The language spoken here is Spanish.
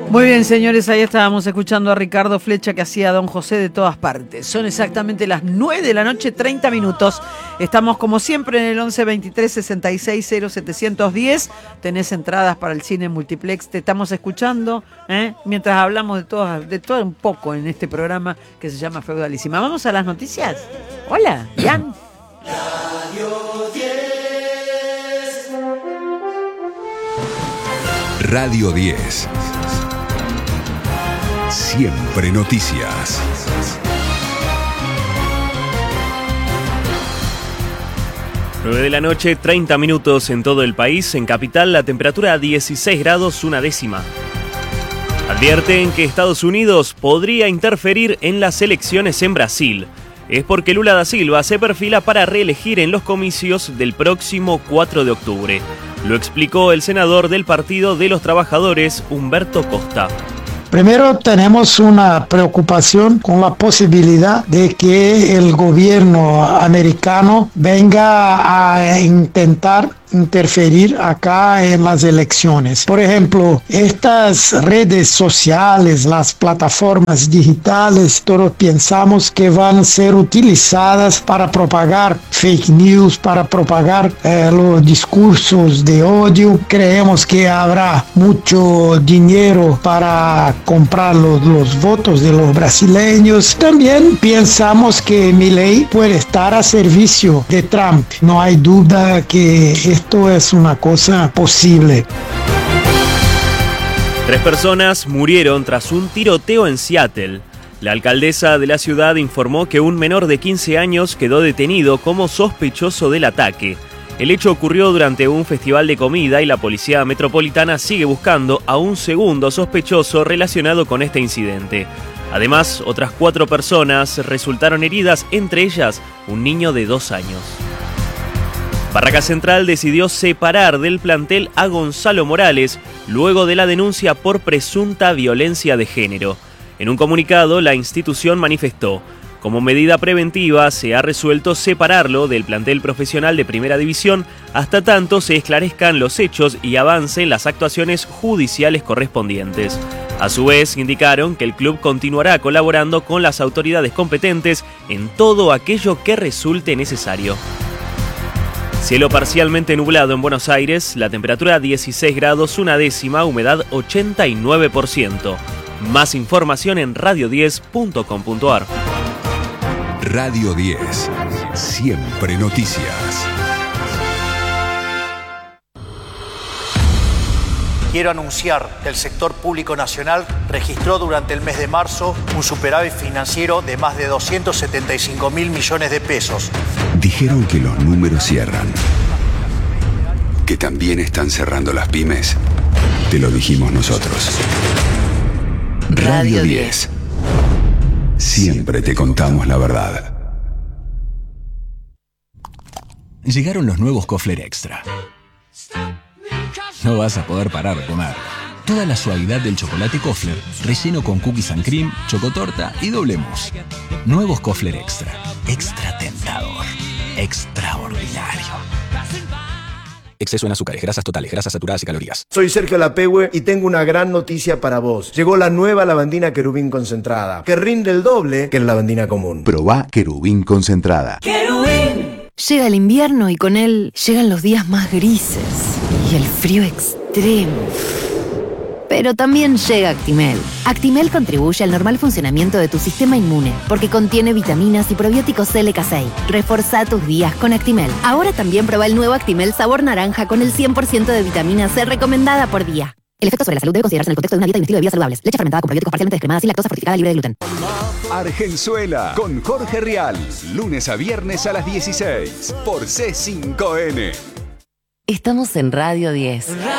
Muy bien, señores, ahí estábamos escuchando a Ricardo Flecha que hacía Don José de todas partes. Son exactamente las 9 de la noche, 30 minutos. Estamos como siempre en el 11 23 66 0710. Tenés entradas para el cine multiplex. Te estamos escuchando mientras hablamos de todo un poco en este programa que se llama Feudalísima. Vamos a las noticias. Hola, Jan. Radio 10. Siempre noticias. Nueve de la noche, 30 minutos en todo el país. En capital, la temperatura a 16 grados una décima. Advierten que Estados Unidos podría interferir en las elecciones en Brasil. Es porque Lula da Silva se perfila para reelegir en los comicios del próximo 4 de octubre. Lo explicó el senador del Partido de los Trabajadores, Humberto Costa. Primero tenemos una preocupación con la posibilidad de que el gobierno americano venga a intentar interferir acá en las elecciones. Por ejemplo, estas redes sociales, las plataformas digitales, todos pensamos que van a ser utilizadas para propagar fake news, para propagar los discursos de odio. Creemos que habrá mucho dinero para comprar los votos de los brasileños. También pensamos que Milei puede estar a servicio de Trump. No hay duda que esto es una cosa posible. 3 personas murieron tras un tiroteo en Seattle. La alcaldesa de la ciudad informó que un menor de 15 años quedó detenido como sospechoso del ataque. El hecho ocurrió durante un festival de comida y la policía metropolitana sigue buscando a un segundo sospechoso relacionado con este incidente. Además, otras 4 personas resultaron heridas, entre ellas un niño de 2 años. Barraca Central decidió separar del plantel a Gonzalo Morales luego de la denuncia por presunta violencia de género. En un comunicado, la institución manifestó: como medida preventiva, se ha resuelto separarlo del plantel profesional de Primera División hasta tanto se esclarezcan los hechos y avancen las actuaciones judiciales correspondientes. A su vez, indicaron que el club continuará colaborando con las autoridades competentes en todo aquello que resulte necesario. Cielo parcialmente nublado en Buenos Aires, la temperatura 16 grados una décima, humedad 89%. Más información en radio10.com.ar. Radio 10. Siempre noticias. Quiero anunciar que el sector público nacional registró durante el mes de marzo un superávit financiero de más de 275.000 millones de pesos. Dijeron que los números cierran. Que también están cerrando las pymes. Te lo dijimos nosotros. Radio 10. Siempre te contamos la verdad. Llegaron los nuevos Kofler Extra. No vas a poder parar de comer. Toda la suavidad del chocolate Kofler, relleno con cookies and cream, chocotorta y doble mousse. Nuevos Kofler Extra. Extra tentador. Extraordinario. Exceso en azúcares, grasas totales, grasas saturadas y calorías. Soy Sergio Lapehue y tengo una gran noticia para vos. Llegó la nueva lavandina Querubín concentrada, que rinde el doble que la lavandina común. Probá Querubín concentrada. ¡Querubín! Llega el invierno y con él llegan los días más grises y el frío extremo. Pero también llega Actimel. Actimel contribuye al normal funcionamiento de tu sistema inmune porque contiene vitaminas y probióticos LK6. Reforzá tus días con Actimel. Ahora también prueba el nuevo Actimel sabor naranja con el 100% de vitamina C recomendada por día. El efecto sobre la salud debe considerarse en el contexto de una dieta y un estilo de vida saludables. Leche fermentada con probióticos parcialmente descremada sin lactosa, fortificada, libre de gluten. Argenzuela con Jorge Rial. Lunes a viernes a las 16 por C5N. Estamos en Radio 10.